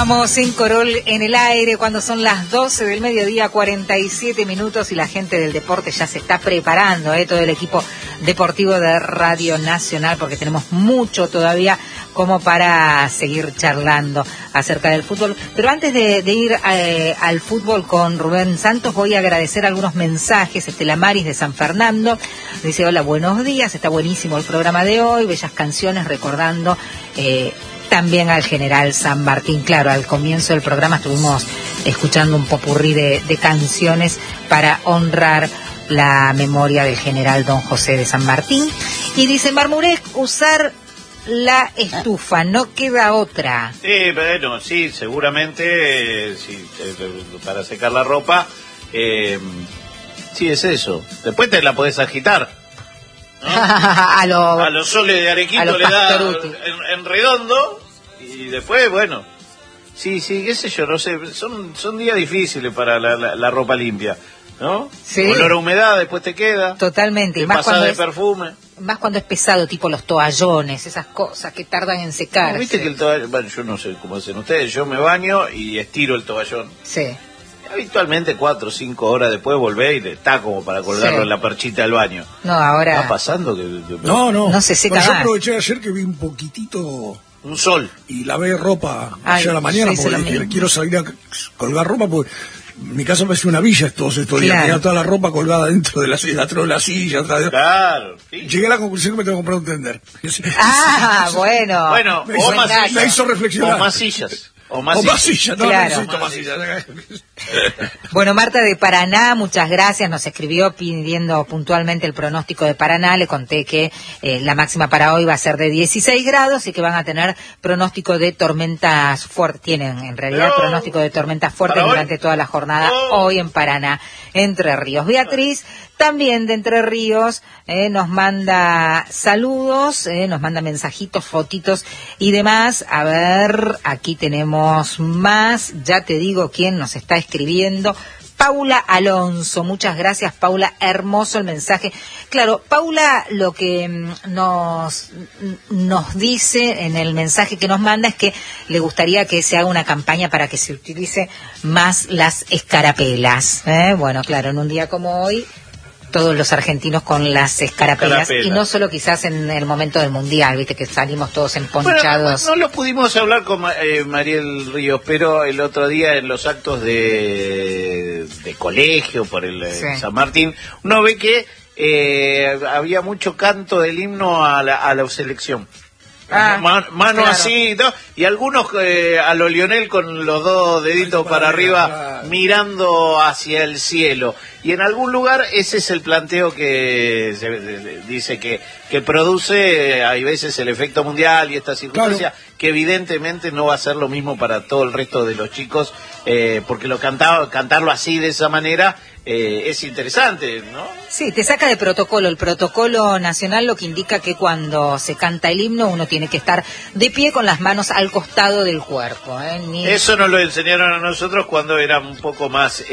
Continuamos en Corol en el aire cuando son las 12 del mediodía, 47 minutos, y la gente del deporte ya se está preparando, todo el equipo deportivo de Radio Nacional, porque tenemos mucho todavía como para seguir charlando acerca del fútbol. Pero antes de ir al fútbol con Rubén Santos, voy a agradecer algunos mensajes. Estela Maris de San Fernando dice: hola, buenos días, está buenísimo el programa de hoy, bellas canciones recordando también al general San Martín. Claro, al comienzo del programa estuvimos escuchando un popurrí de canciones para honrar la memoria del general don José de San Martín. Y dice Marmurek, usar la estufa, no queda otra. Sí, bueno, sí, seguramente, sí, para secar la ropa, sí, es eso. Después te la podés agitar, ¿no? a los soles de Arequito le da en redondo, y después, bueno, sí, qué sé yo, no sé, son días difíciles para la ropa limpia, ¿no? Sí. Olor a humedad después te queda. Totalmente. Y más cuando de perfume. Más cuando es pesado, tipo los toallones, esas cosas que tardan en secarse. ¿Viste que el toallón, bueno, yo no sé cómo hacen ustedes, yo me baño y estiro el toallón? Sí. Habitualmente 4 o 5 horas después volvés y está como para colgarlo en la perchita del baño. No, ahora... ¿Está pasando que No se seca más? Yo aproveché ayer que vi un poquitito... Un sol. Y lavé ropa ayer a la mañana porque quiero salir a colgar ropa porque... Mi casa parece una villa todos estos días. Tenía toda la ropa colgada dentro de la silla, atrás de la silla. Claro. Sí. Llegué a la conclusión que me tengo que comprar un tender. Bueno. Bueno, me hizo reflexionar. O más sillas. O más sillas. No, claro. necesito más sillas. Bueno, Marta de Paraná, muchas gracias. Nos escribió pidiendo puntualmente el pronóstico de Paraná. Le conté que la máxima para hoy va a ser de 16 grados y que van a tener pronóstico de tormentas fuertes. Tienen, en realidad, pronóstico de tormentas fuertes durante toda la jornada hoy en Paraná, Entre Ríos. Beatriz, también de Entre Ríos, nos manda saludos, nos manda mensajitos, fotitos y demás. A ver, aquí tenemos más. Ya te digo quién nos está escribiendo. Paula Alonso, muchas gracias, Paula, hermoso el mensaje. Claro, Paula lo que nos dice en el mensaje que nos manda es que le gustaría que se haga una campaña para que se utilice más las escarapelas. Bueno, claro, en un día como hoy, todos los argentinos con las escarapelas, y no solo quizás en el momento del mundial, viste que salimos todos emponchados. Bueno, no lo pudimos hablar con Mariel Ríos, pero el otro día en los actos de colegio por el San Martín, uno ve que había mucho canto del himno a la selección. Mano claro. Así, ¿no? Y algunos a lo Lionel con los dos deditos para arriba, claro, mirando hacia el cielo. Y en algún lugar ese es el planteo que se dice que produce, hay veces, el efecto mundial y esta circunstancia, claro, que evidentemente no va a ser lo mismo para todo el resto de los chicos, porque cantarlo así, de esa manera, es interesante, ¿no? Sí, te saca de protocolo. El protocolo nacional lo que indica que cuando se canta el himno uno tiene que estar de pie con las manos al costado del cuerpo. Eso nos lo enseñaron a nosotros cuando era un poco más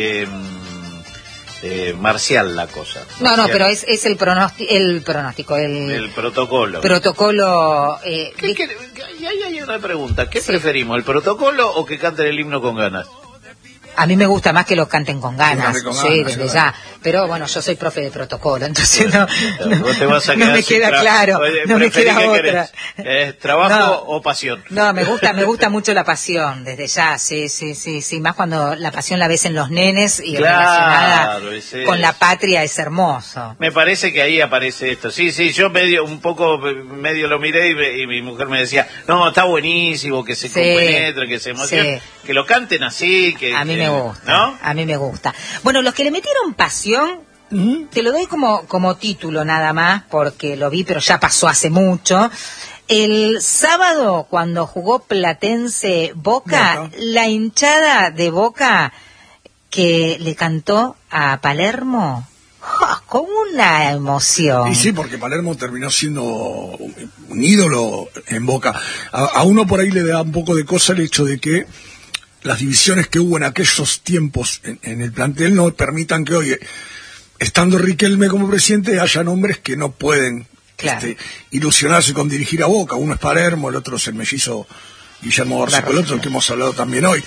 marcial la cosa. Marcial. No, pero es el pronóstico, el protocolo. Protocolo. Ahí hay una pregunta. ¿Qué preferimos, el protocolo o que canten el himno con ganas? A mí me gusta más que lo canten con ganas, desde ya. Pero bueno, yo soy profe de protocolo, entonces no me queda claro, no me queda otra. ¿Trabajo o pasión? No, me gusta mucho la pasión, desde ya, sí. Más cuando la pasión la ves en los nenes y relacionada con la patria, es hermoso. Me parece que ahí aparece esto. Sí, yo medio lo miré y mi mujer me decía, no, está buenísimo, que se compenetre, que se emocione, que lo canten así, que... A mí me gusta, ¿no? A mí me gusta. Bueno, los que le metieron pasión, te lo doy como título nada más, porque lo vi, pero ya pasó hace mucho. El sábado, cuando jugó Platense Boca, la hinchada de Boca que le cantó a Palermo, con una emoción. Y sí, porque Palermo terminó siendo un ídolo en Boca. A uno por ahí le da un poco de cosa el hecho de que las divisiones que hubo en aquellos tiempos en el plantel no permitan que hoy, estando Riquelme como presidente, haya nombres que no pueden ilusionarse con dirigir a Boca. Uno es Palermo, el otro es el mellizo Guillermo Barcelotto, del que hemos hablado también hoy.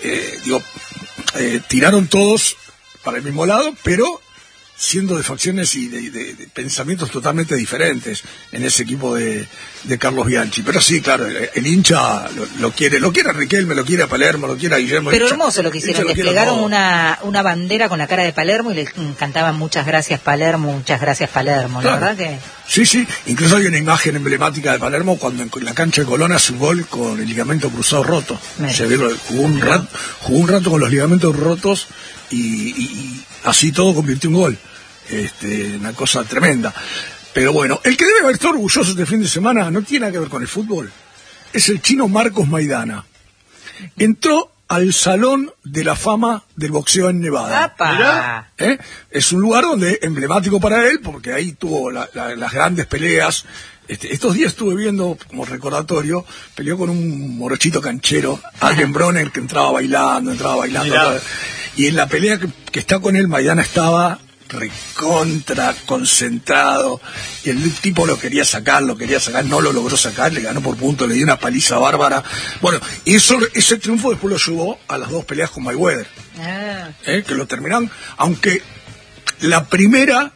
Tiraron todos para el mismo lado, pero siendo de facciones y de pensamientos totalmente diferentes en ese equipo de Carlos Bianchi. Pero sí, claro, el hincha lo quiere a Riquelme, lo quiere a Palermo, lo quiere a Guillermo. Pero hermoso lo que hicieron, desplegaron una bandera con la cara de Palermo y le cantaban muchas gracias Palermo, claro. La verdad que... Sí, incluso hay una imagen emblemática de Palermo cuando en la cancha de Colón hace un gol con el ligamento cruzado roto. Jugó un rato con los ligamentos rotos y así todo convirtió un gol. Una cosa tremenda. Pero bueno, el que debe estar orgulloso este fin de semana no tiene nada que ver con el fútbol. Es el chino Marcos Maidana. Entró al Salón de la Fama del Boxeo en Nevada. Es un lugar donde emblemático para él, porque ahí tuvo las grandes peleas. Estos días estuve viendo, como recordatorio, peleó con un morochito canchero, Adrien Broner, que entraba bailando. Y en la pelea que está con él, Maidana estaba recontra concentrado, y el tipo lo quería sacar, no lo logró sacar, le ganó por punto, le dio una paliza bárbara. Bueno, y ese triunfo después lo llevó a las 2 peleas con Mayweather, que lo terminaron, aunque la primera,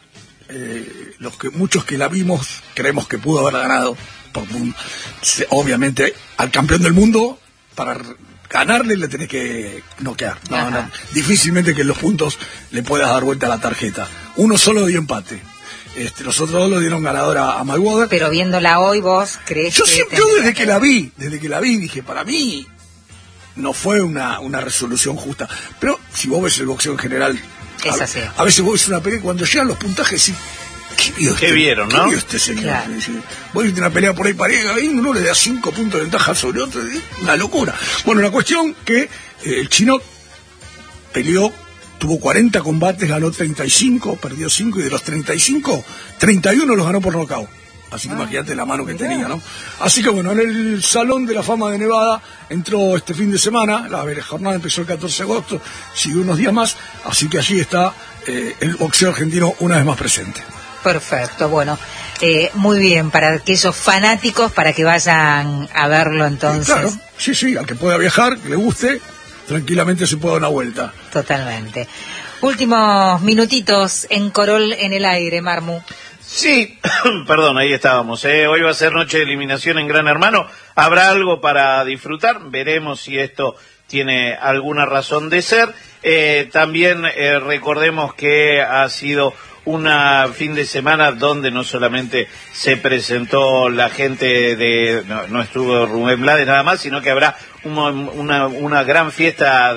muchos que la vimos creemos que pudo haber ganado, obviamente al campeón del mundo, para ganarle le tenés que noquear. No, difícilmente que en los puntos le puedas dar vuelta a la tarjeta. Uno solo dio empate. Los otros 2 lo dieron ganador a Mayweather. Pero viéndola hoy, ¿vos crees yo desde que la vi dije, para mí no fue una resolución justa. Pero si vos ves el boxeo en general, es así. A veces vos ves una pelea y cuando llegan los puntajes decís, ¿Qué vieron, no? ¿Qué vio este señor? Claro. Vos viste una pelea por ahí pareja, y uno le da 5 puntos de ventaja sobre otro, una locura. Bueno, la cuestión que el chino peleó, tuvo 40 combates, ganó 35, perdió 5, y de los 35, 31 los ganó por nocaut. Así que imagínate la mano que tenía, ¿no? Así que bueno, en el Salón de la Fama de Nevada entró este fin de semana, la jornada empezó el 14 de agosto, siguió unos días más, así que allí está el boxeo argentino una vez más presente. Perfecto, bueno, muy bien, para aquellos fanáticos, para que vayan a verlo entonces. Claro, sí, al que pueda viajar, que le guste, tranquilamente se puede dar una vuelta. Totalmente. Últimos minutitos en Corol en el aire, Marmu. Sí, perdón, ahí estábamos. Hoy va a ser noche de eliminación en Gran Hermano. ¿Habrá algo para disfrutar? Veremos si esto tiene alguna razón de ser. También recordemos que ha sido una fin de semana donde no solamente se presentó la gente no estuvo Rubén Blades nada más, sino que habrá una gran fiesta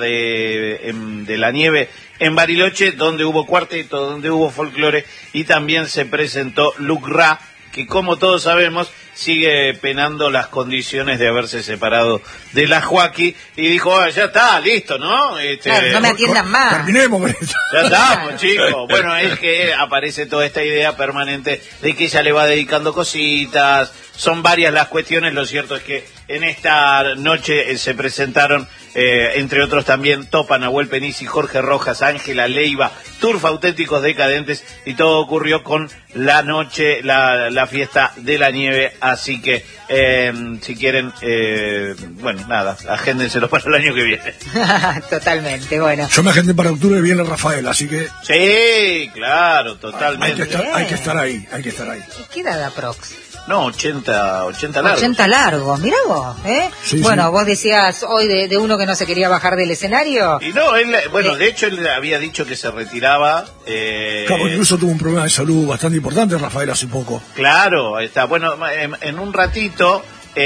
de la nieve en Bariloche, donde hubo cuarteto, donde hubo folclore, y también se presentó Luc Ra, que como todos sabemos sigue penando las condiciones de haberse separado de la Joaquí, y dijo, ya está, listo, ¿no? Claro, no me atiendan más. Terminemos con esto. Ya estamos, chicos. Bueno, es que aparece toda esta idea permanente de que ella le va dedicando cositas. Son varias las cuestiones. Lo cierto es que en esta noche se presentaron, entre otros también, Topa, Nahuel Penisi, Jorge Rojas, Ángela Leiva, Turf Auténticos Decadentes, y todo ocurrió con la noche, la fiesta de la nieve. Así que, si quieren, bueno, nada, agéndenselo para el año que viene. Totalmente, bueno. Yo me agendé para octubre, viene Rafael, así que... Sí, claro, totalmente. Hay que estar ahí. ¿Qué edad aprox? No, 80 largos. 80 largos, mirá vos, Sí, bueno, sí. Vos decías hoy de uno que no se quería bajar del escenario. Y no, de hecho él había dicho que se retiraba. Claro, incluso tuvo un problema de salud bastante importante, Rafael, hace poco. Claro, está. Bueno, en un ratito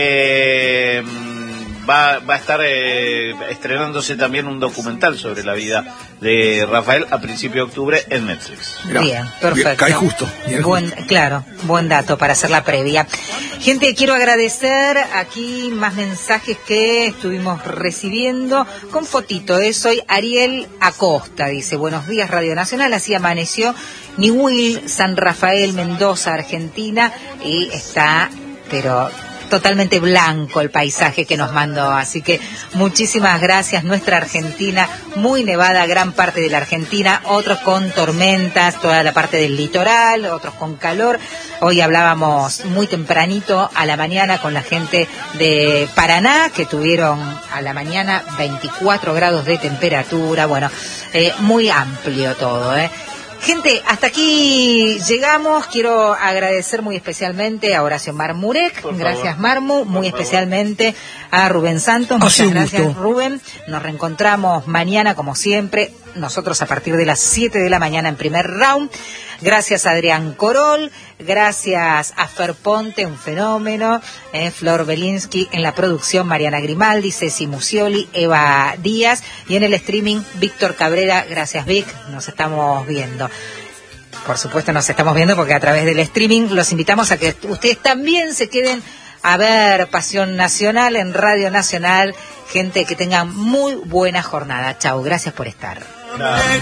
va a estar estrenándose también un documental sobre la vida de Rafael a principio de octubre en Netflix. Mirá, bien, perfecto. Cae justo. Claro, buen dato para hacer la previa. Gente, quiero agradecer aquí más mensajes que estuvimos recibiendo con fotito. Soy Ariel Acosta, dice, buenos días Radio Nacional, así amaneció Niwil, San Rafael, Mendoza, Argentina, y está, pero totalmente blanco el paisaje que nos mandó. Así que muchísimas gracias. Nuestra Argentina, muy nevada, gran parte de la Argentina, otros con tormentas, toda la parte del litoral, otros con calor. Hoy hablábamos muy tempranito a la mañana con la gente de Paraná, que tuvieron a la mañana 24 grados de temperatura. Bueno, muy amplio todo, Gente, hasta aquí llegamos. Quiero agradecer muy especialmente a Horacio Marmurek. Gracias, Marmu. Muy especialmente a Rubén Santos. Muchas gracias, Rubén. Nos reencontramos mañana, como siempre. Nosotros a partir de las 7 de la mañana en Primer Round. Gracias a Adrián Corol. Gracias a Fer Ponte, un fenómeno. Flor Belinsky en la producción, Mariana Grimaldi, Ceci Musioli, Eva Díaz. Y en el streaming, Víctor Cabrera. Gracias, Vic. Nos estamos viendo. Por supuesto nos estamos viendo porque a través del streaming los invitamos a que ustedes también se queden a ver Pasión Nacional en Radio Nacional. Gente, que tengan muy buena jornada. Chau, gracias por estar.